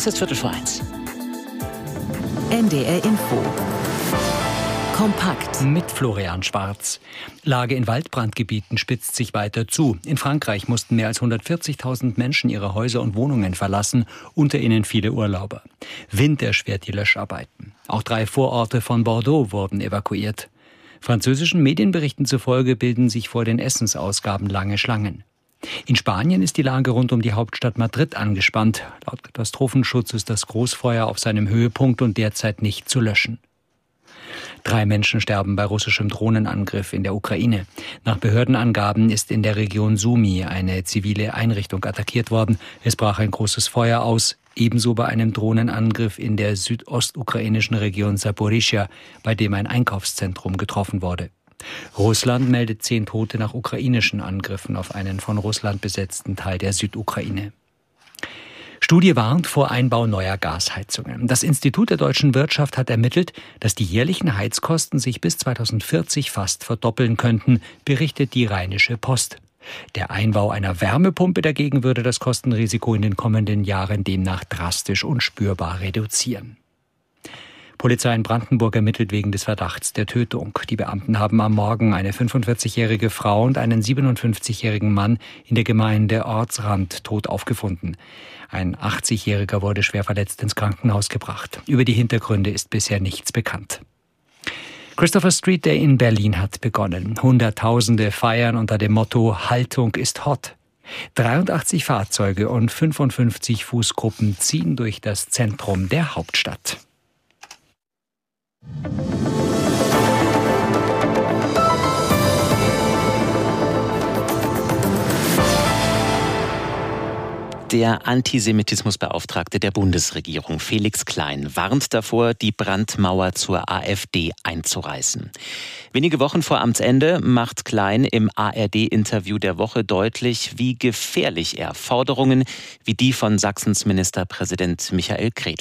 Es ist 1:15. NDR Info. Kompakt. Mit Florian Schwarz. Lage in Waldbrandgebieten spitzt sich weiter zu. In Frankreich mussten mehr als 140.000 Menschen ihre Häuser und Wohnungen verlassen, unter ihnen viele Urlauber. Wind erschwert die Löscharbeiten. Auch 3 Vororte von Bordeaux wurden evakuiert. Französischen Medienberichten zufolge bilden sich vor den Essensausgaben lange Schlangen. In Spanien ist die Lage rund um die Hauptstadt Madrid angespannt. Laut Katastrophenschutz ist das Großfeuer auf seinem Höhepunkt und derzeit nicht zu löschen. 3 Menschen sterben bei russischem Drohnenangriff in der Ukraine. Nach Behördenangaben ist in der Region Sumy eine zivile Einrichtung attackiert worden. Es brach ein großes Feuer aus. Ebenso bei einem Drohnenangriff in der südostukrainischen Region Saporischschja, bei dem ein Einkaufszentrum getroffen wurde. Russland meldet 10 Tote nach ukrainischen Angriffen auf einen von Russland besetzten Teil der Südukraine. Studie warnt vor Einbau neuer Gasheizungen. Das Institut der deutschen Wirtschaft hat ermittelt, dass die jährlichen Heizkosten sich bis 2040 fast verdoppeln könnten, berichtet die Rheinische Post. Der Einbau einer Wärmepumpe dagegen würde das Kostenrisiko in den kommenden Jahren demnach drastisch und spürbar reduzieren. Polizei in Brandenburg ermittelt wegen des Verdachts der Tötung. Die Beamten haben am Morgen eine 45-jährige Frau und einen 57-jährigen Mann in der Gemeinde Ortsrand tot aufgefunden. Ein 80-jähriger wurde schwer verletzt ins Krankenhaus gebracht. Über die Hintergründe ist bisher nichts bekannt. Christopher Street Day in Berlin hat begonnen. Hunderttausende feiern unter dem Motto Haltung ist hot. 83 Fahrzeuge und 55 Fußgruppen ziehen durch das Zentrum der Hauptstadt. Der Antisemitismusbeauftragte der Bundesregierung, Felix Klein, warnt davor, die Brandmauer zur AfD einzureißen. Wenige Wochen vor Amtsende macht Klein im ARD-Interview der Woche deutlich, wie gefährlich er Forderungen wie die von Sachsens Ministerpräsident Michael Kretschmer